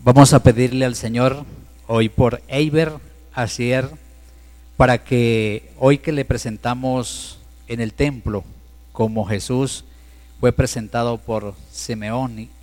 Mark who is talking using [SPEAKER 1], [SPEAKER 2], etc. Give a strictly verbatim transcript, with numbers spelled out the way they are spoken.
[SPEAKER 1] Vamos a pedirle al Señor hoy por Eiber Asier, para que hoy que le presentamos en el templo, como Jesús fue presentado por Simeón